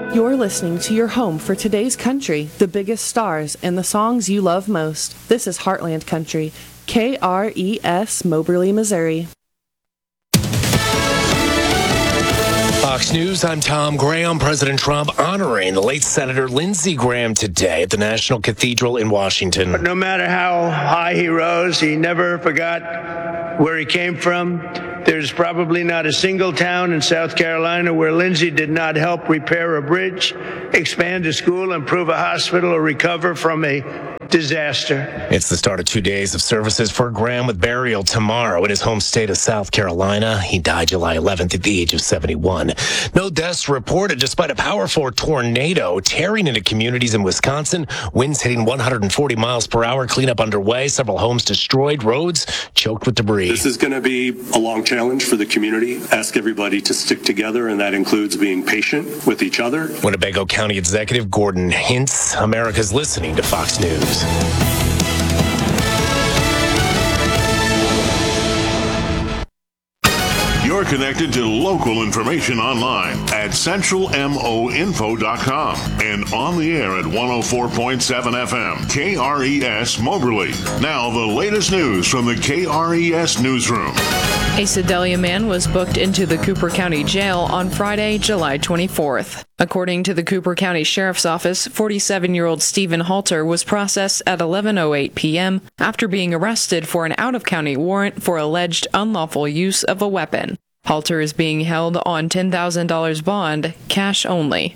You're listening to your home for today's country, the biggest stars, and the songs you love most. This is Heartland Country, KRES, Moberly, Missouri. Fox News, I'm Tom Graham. President Trump honoring the late Senator Lindsey Graham today at the National Cathedral in Washington. But no matter how high he rose, he never forgot where he came from. There's probably not a single town in South Carolina where Lindsey did not help repair a bridge, expand a school, improve a hospital, or recover from a disaster. It's the start of 2 days of services for Graham with burial tomorrow in his home state of South Carolina. He died July 11th at the age of 71. No deaths reported despite a powerful tornado tearing into communities in Wisconsin. Winds hitting 140 miles per hour. Cleanup underway. Several homes destroyed. Roads choked with debris. This is going to be a long challenge for the community. Ask everybody to stick together, and that includes being patient with each other. Winnebago County Executive Gordon Hintz. America's listening to Fox News. You're connected to local information online at centralmoinfo.com and on the air at 104.7 FM, KRES Moberly. Now the latest news from the KRES newsroom. A Sedalia man was booked into the Cooper County Jail on Friday, July 24th. According to the Cooper County Sheriff's Office, 47-year-old Stephen Halter was processed at 11:08 p.m. after being arrested for an out-of-county warrant for alleged unlawful use of a weapon. Halter is being held on $10,000 bond, cash only.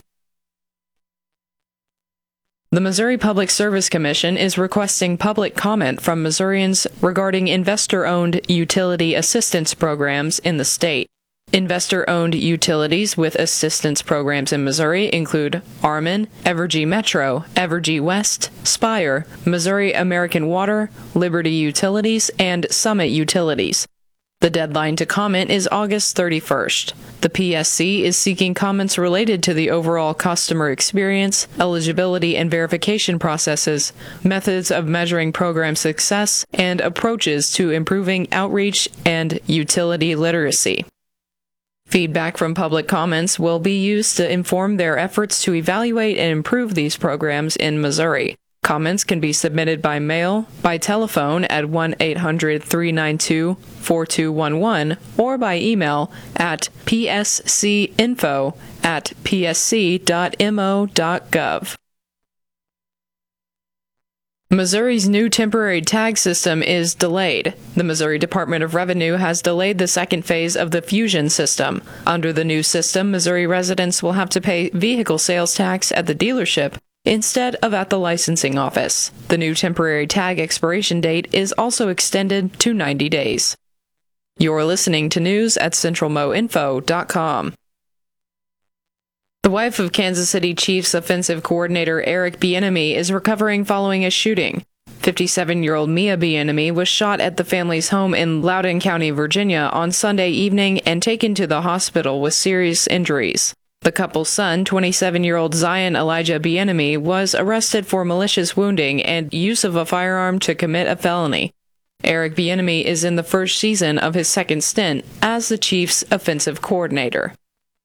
The Missouri Public Service Commission is requesting public comment from Missourians regarding investor-owned utility assistance programs in the state. Investor-owned utilities with assistance programs in Missouri include Armin, Evergy Metro, Evergy West, Spire, Missouri American Water, Liberty Utilities, and Summit Utilities. The deadline to comment is August 31st. The PSC is seeking comments related to the overall customer experience, eligibility and verification processes, methods of measuring program success, and approaches to improving outreach and utility literacy. Feedback from public comments will be used to inform their efforts to evaluate and improve these programs in Missouri. Comments can be submitted by mail, by telephone at 1-800-392-4211, or by email at pscinfo@psc.mo.gov. Missouri's new temporary tag system is delayed. The Missouri Department of Revenue has delayed the second phase of the Fusion system. Under the new system, Missouri residents will have to pay vehicle sales tax at the dealership instead of at the licensing office. The new temporary tag expiration date is also extended to 90 days. You're listening to news at centralmoinfo.com. The wife of Kansas City Chiefs offensive coordinator Eric Bieniemy is recovering following a shooting. 57-year-old Mia Bieniemy was shot at the family's home in Loudoun County, Virginia on Sunday evening and taken to the hospital with serious injuries. The couple's son, 27-year-old Zion Elijah Bieniemy, was arrested for malicious wounding and use of a firearm to commit a felony. Eric Bieniemy is in the first season of his second stint as the Chiefs' offensive coordinator.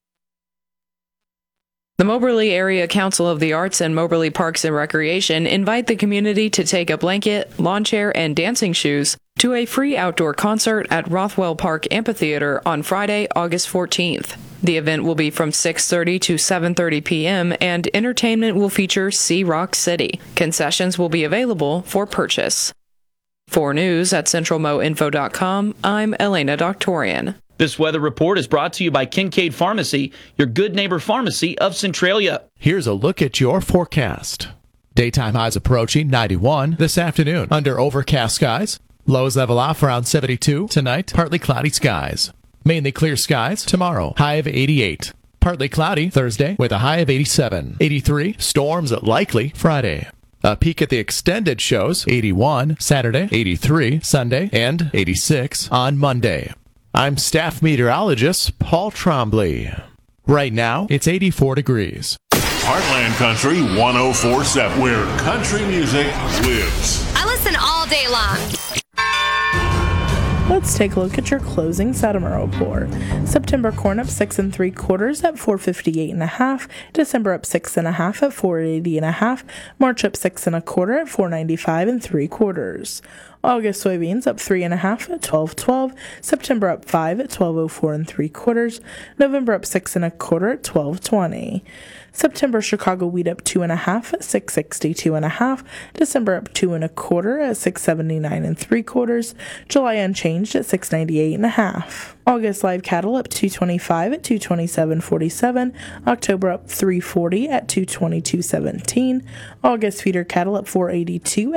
The Moberly Area Council of the Arts and Moberly Parks and Recreation invite the community to take a blanket, lawn chair, and dancing shoes to a free outdoor concert at Rothwell Park Amphitheater on Friday, August 14th. The event will be from 6:30 to 7:30 p.m., and entertainment will feature Sea Rock City. Concessions will be available for purchase. For news at centralmoinfo.com, I'm Elena Doctorian. This weather report is brought to you by Kincaid Pharmacy, your good neighbor pharmacy of Centralia. Here's a look at your forecast. Daytime highs approaching 91 this afternoon under overcast skies. Lows level off around 72 tonight. Partly cloudy skies. Mainly clear skies tomorrow. High of 88. Partly cloudy Thursday with a high of 87. 83. Storms likely Friday. A peek at the extended shows. 81 Saturday, 83 Sunday, and 86 on Monday. I'm staff meteorologist Paul Trombley. Right now, it's 84 degrees. Heartland Country 104.7, where country music lives. I listen all day long. Let's take a look at your closing settlement report. September corn up 6 3/4 at $4.58.5. December up 6 1/2 at $4.80.5. March up 6 1/4 at $4.95 3/4. August soybeans up 3 1/2 at $12.12. September up 5 at $12.04 3/4. November up 6 1/4 at $12.20. September Chicago wheat up 2 1/2 at $6.62 1/2. December up 2 1/4 at $6.79 3/4. July unchanged at $6.98 1/2. August live cattle up 225 at $227.47. October up 340 at $222.17. August feeder cattle up 482